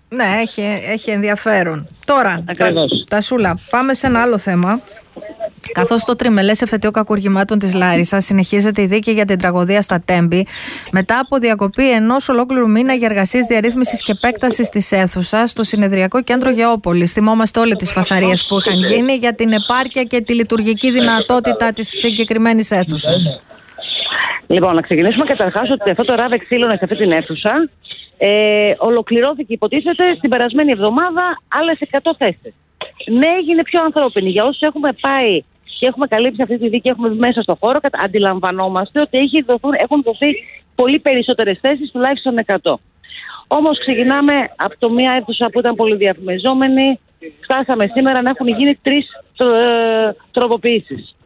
Ναι, έχει ενδιαφέρον. Τώρα, Τασούλα, πάμε σε ένα άλλο θέμα. Καθώς στο τριμελές εφετείο κακουργημάτων της Λάρισσας συνεχίζεται η δίκη για την τραγωδία στα Τέμπη, μετά από διακοπή ενός ολόκληρου μήνα για εργασίες διαρρύθμισης και επέκτασης της αίθουσας στο Συνεδριακό Κέντρο Γεώπολης. Θυμόμαστε όλες τις φασαρίες που είχαν γίνει για την επάρκεια και τη λειτουργική δυνατότητα της συγκεκριμένης αίθουσας. Λοιπόν, να ξεκινήσουμε καταρχάς ότι αυτό το ράβε ξύλωνε σε αυτή την αίθουσα ολοκληρώθηκε, υποτίθεται, στην περασμένη εβδομάδα άλλες 100 θέσεις. Ναι, έγινε πιο ανθρώπινη. Για όσους έχουμε πάει και έχουμε καλύψει αυτή τη δίκη, έχουμε μέσα στο χώρο, αντιλαμβανόμαστε ότι έχουν δοθεί πολύ περισσότερες θέσεις, τουλάχιστον 100. Όμως ξεκινάμε από το μία αίθουσα που ήταν πολύ διαφημιζόμενη, φτάσαμε σήμερα να έχουν γίνει 3 τροποποιήσεις.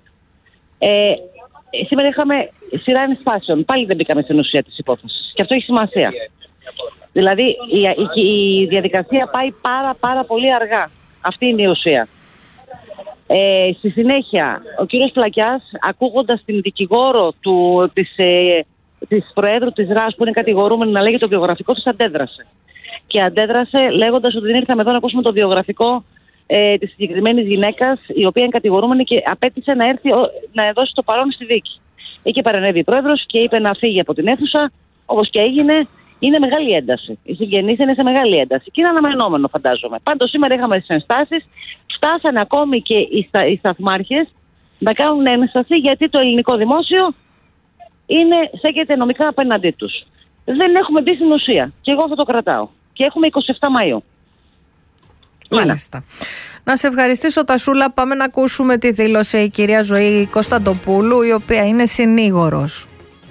Σήμερα είχαμε σειρά ενσπάσεων. Πάλι δεν μπήκαμε στην ουσία της υπόθεσης. Και αυτό έχει σημασία. Δηλαδή η διαδικασία πάει πάρα πολύ αργά. Αυτή είναι η ουσία. Στη συνέχεια, ο κύριος Πλακιάς, ακούγοντας την δικηγόρο της Προέδρου της ΡΑΣ, που είναι κατηγορούμενη να λέγει το βιογραφικό της, αντέδρασε. Και αντέδρασε λέγοντας ότι δεν ήρθαμε εδώ να ακούσουμε το βιογραφικό της συγκεκριμένης γυναίκας, η οποία είναι κατηγορούμενη, και απέτησε να έρθει να δώσει το παρόν στη δίκη. Εκεί παρενέβη η Πρόεδρος και είπε να φύγει από την αίθουσα, όπως και έγινε. Είναι μεγάλη ένταση. Οι συγγενείς είναι σε μεγάλη ένταση. Και είναι αναμενόμενο, φαντάζομαι. Πάντως, σήμερα είχαμε τις ενστάσεις. Φτάσανε ακόμη και οι σταθμάρχες να κάνουν ένσταση, γιατί το ελληνικό δημόσιο στέκεται νομικά απέναντί τους. Δεν έχουμε μπει στην ουσία. Και εγώ αυτό το κρατάω. Και έχουμε 27 Μαΐου. Μάλιστα. Να σε ευχαριστήσω, Τασούλα. Πάμε να ακούσουμε τη δήλωση η κυρία Ζωή Κωνσταντοπούλου, η οποία είναι συνήγορος.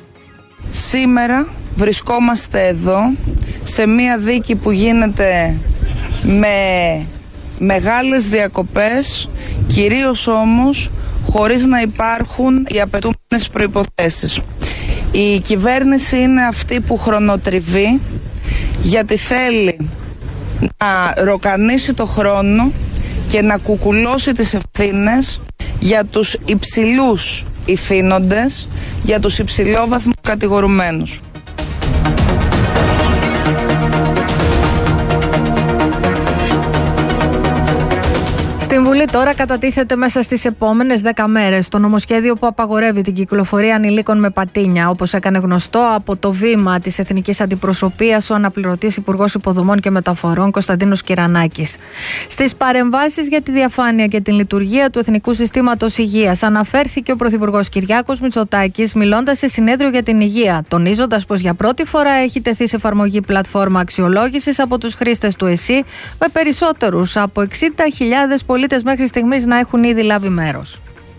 Σήμερα βρισκόμαστε εδώ σε μία δίκη που γίνεται με μεγάλες διακοπές, κυρίως όμως χωρίς να υπάρχουν οι απαιτούμενες προϋποθέσεις. Η κυβέρνηση είναι αυτή που χρονοτριβεί, γιατί θέλει να ροκανίσει το χρόνο και να κουκουλώσει τις ευθύνες για τους υψηλούς ηθήνοντες, για τους υψηλόβαθμους κατηγορουμένους. Στην Βουλή τώρα κατατίθεται μέσα στις επόμενες 10 μέρες το νομοσχέδιο που απαγορεύει την κυκλοφορία ανηλίκων με πατίνια, όπως έκανε γνωστό από το βήμα της Εθνικής Αντιπροσωπείας ο αναπληρωτής Υπουργός Υποδομών και Μεταφορών Κωνσταντίνος Κυρανάκης. Στις παρεμβάσεις για τη διαφάνεια και την λειτουργία του Εθνικού Συστήματος Υγείας αναφέρθηκε ο Πρωθυπουργός Κυριάκος Μητσοτάκης, μιλώντας σε συνέδριο για την υγεία, τονίζοντας πως για πρώτη φορά έχει τεθεί σε εφαρμογή πλατφόρμα αξιολόγησης από τους χρήστες του ΕΣΥ, με περισσότερους από 60.000 πολίτες μέχρι στιγμής να έχουν ήδη λάβει μέρος.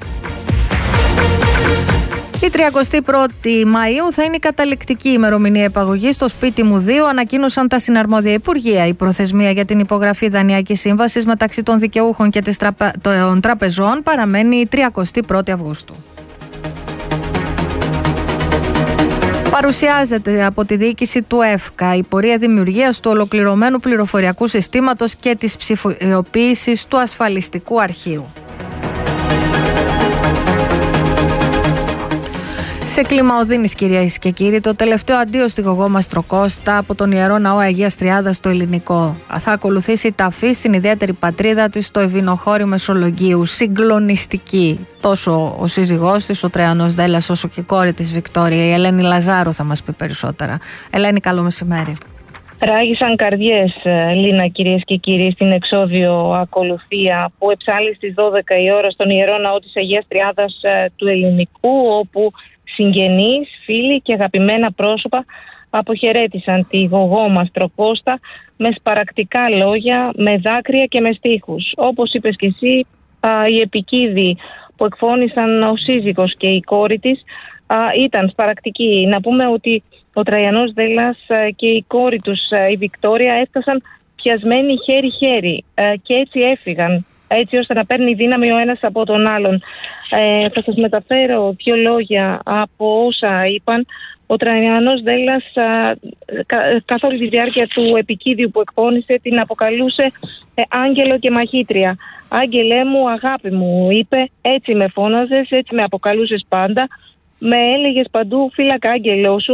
Η 31η Μαΐου θα είναι η καταληκτική ημερομηνία επαγωγής στο σπίτι μου 2, ανακοίνωσαν τα συναρμόδια υπουργεία. Η προθεσμία για την υπογραφή δανειακής σύμβασης μεταξύ των δικαιούχων και των τραπεζών παραμένει η 31η Αυγούστου. Παρουσιάζεται από τη διοίκηση του ΕΦΚΑ η πορεία δημιουργίας του ολοκληρωμένου πληροφοριακού συστήματος και της ψηφιοποίησης του ασφαλιστικού αρχείου. Σε κλίμα οδύνης, κυρίες και κύριοι, το τελευταίο αντίο στη Γογό Μαστροκώστα από τον Ιερό Ναό Αγίας Τριάδας στο Ελληνικό. Θα ακολουθήσει η ταφή στην ιδιαίτερη πατρίδα της στο Ευηνοχώρι Μεσολογγίου. Συγκλονιστική. Τόσο ο σύζυγός της, ο Τρεανός Δέλλας, όσο και η κόρη της Βικτόρια, η Ελένη Λαζάρου, θα μας πει περισσότερα. Ελένη, καλό μεσημέρι. Ράγισαν καρδιές, Λίνα, κυρίες και κύριοι, στην εξώδιο ακολουθία που εψάλλει στις 12 η ώρα στον Ιερό Ναό της Αγίας Τριάδας του Ελληνικού, όπου συγγενείς, φίλοι και αγαπημένα πρόσωπα αποχαιρέτησαν τη Γογό Μαστροκώστα με σπαρακτικά λόγια, με δάκρυα και με στίχους. Όπως είπες και εσύ, οι επικίδοι που εκφώνησαν ο σύζυγος και η κόρη της ήταν σπαρακτικοί. Να πούμε ότι ο Τραϊανός Δέλλας και η κόρη τους, η Βικτόρια, έφτασαν πιασμένοι χέρι-χέρι και έτσι έφυγαν, έτσι ώστε να παίρνει δύναμη ο ένας από τον άλλον. Θα σας μεταφέρω 2 λόγια από όσα είπαν. Ο Τραϊανός Δέλλας καθ' όλη τη διάρκεια του επικίδιου που εκπώνησε την αποκαλούσε άγγελο και μαχήτρια. «Άγγελέ μου, αγάπη μου», είπε, «έτσι με φώναζες, έτσι με αποκαλούσες πάντα. Με έλεγες παντού, φύλακα άγγελό σου,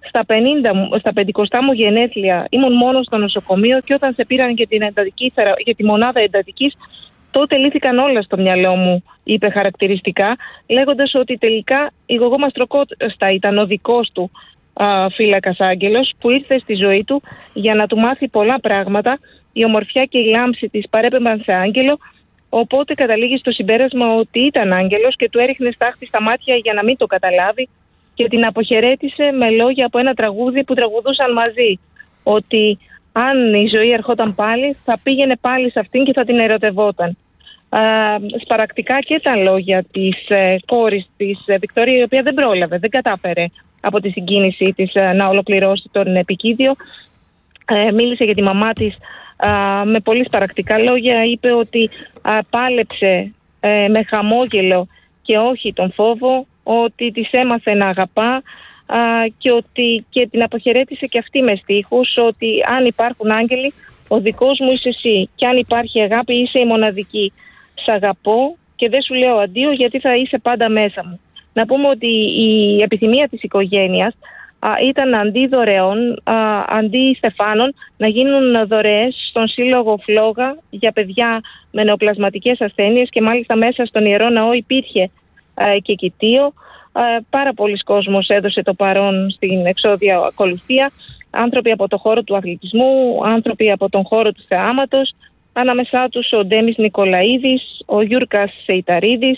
στα 50 μου γενέθλια ήμουν μόνο στο νοσοκομείο και όταν σε πήραν για τη μονάδα εντατικής, τότε λύθηκαν όλα στο μυαλό μου, είπε χαρακτηριστικά, λέγοντας ότι τελικά η Γογό Μαστροκώστα ήταν ο δικός του φύλακας άγγελος που ήρθε στη ζωή του για να του μάθει πολλά πράγματα. Η ομορφιά και η λάμψη της παρέπεμπαν σε άγγελο, οπότε καταλήγει στο συμπέρασμα ότι ήταν άγγελος και του έριχνε στάχτη στα μάτια για να μην το καταλάβει και την αποχαιρέτησε με λόγια από ένα τραγούδι που τραγουδούσαν μαζί, ότι αν η ζωή ερχόταν πάλι θα πήγαινε πάλι σε αυτήν και θα την ερωτευόταν. Σπαρακτικά και τα λόγια της κόρης της Βικτωρία, η οποία δεν πρόλαβε, δεν κατάφερε από τη συγκίνησή της να ολοκληρώσει τον επικίδιο. Μίλησε για τη μαμά της με πολύ σπαρακτικά λόγια. Είπε ότι πάλεψε με χαμόγελο και όχι τον φόβο, ότι της έμαθε να αγαπά και ότι και την αποχαιρέτησε και αυτή με στίχους, ότι αν υπάρχουν άγγελοι, ο δικός μου είσαι εσύ, και αν υπάρχει αγάπη είσαι η μοναδική. Σ' αγαπώ και δεν σου λέω αντίο γιατί θα είσαι πάντα μέσα μου. Να πούμε ότι η επιθυμία της οικογένειας ήταν αντί δωρεών, αντί στεφάνων, να γίνουν δωρεές στον Σύλλογο Φλόγα για παιδιά με νεοπλασματικές ασθένειες, και μάλιστα μέσα στον Ιερό Ναό υπήρχε και κοιτίο. Πάρα πολλοί κόσμος έδωσε το παρόν στην εξώδια ακολουθία. Άνθρωποι από το χώρο του αθλητισμού, άνθρωποι από τον χώρο του θεάματος, ανάμεσά τους ο Ντέμις Νικολαίδης, ο Γιούρκας Σεϊταρίδης,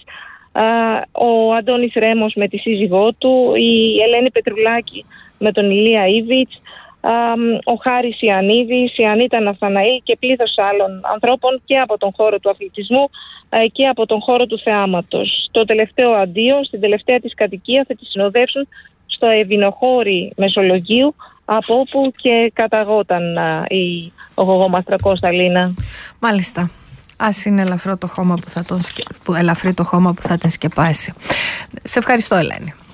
ο Αντώνης Ρέμος με τη σύζυγό του, η Ελένη Πετρουλάκη με τον Ηλία Ήβιτς, ο Χάρης Ιαννίδης, η Ανίτα Ναθαναήλ και πλήθος άλλων ανθρώπων και από τον χώρο του αθλητισμού και από τον χώρο του θεάματος. Το τελευταίο αντίο, στην τελευταία της κατοικία, θα τη συνοδεύσουν στο Ευηνοχώρι Μεσολογγίου, από όπου και καταγόταν ο Γογό Μαστροκώστα, Λίνα. Μάλιστα. Ας είναι ελαφρύ το χώμα που θα την σκεπάσει. Σε ευχαριστώ, Ελένη.